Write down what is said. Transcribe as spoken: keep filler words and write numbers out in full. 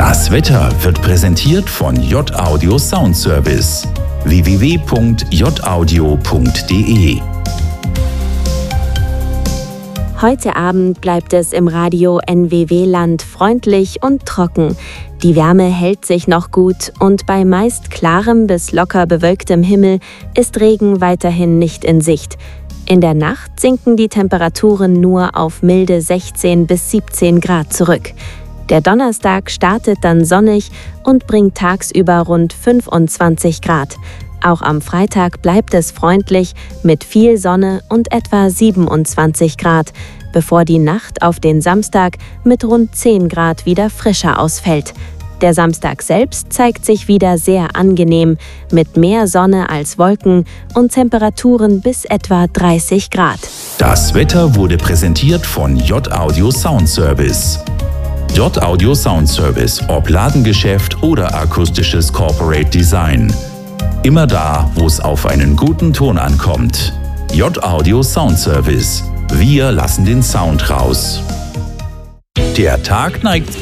Das Wetter wird präsentiert von J Audio Sound Service. w w w punkt j audio punkt d e Heute Abend bleibt es im Radio N W W-Land freundlich und trocken. Die Wärme hält sich noch gut und bei meist klarem bis locker bewölktem Himmel ist Regen weiterhin nicht in Sicht. In der Nacht sinken die Temperaturen nur auf milde sechzehn bis siebzehn Grad zurück. Der Donnerstag startet dann sonnig und bringt tagsüber rund fünfundzwanzig Grad. Auch am Freitag bleibt es freundlich mit viel Sonne und etwa siebenundzwanzig Grad, bevor die Nacht auf den Samstag mit rund zehn Grad wieder frischer ausfällt. Der Samstag selbst zeigt sich wieder sehr angenehm, mit mehr Sonne als Wolken und Temperaturen bis etwa dreißig Grad. Das Wetter wurde präsentiert von J Audio Sound Service. J Audio Sound Service, ob Ladengeschäft oder akustisches Corporate Design. Immer da, wo es auf einen guten Ton ankommt. J Audio Sound Service. Wir lassen den Sound raus. Der Tag neigt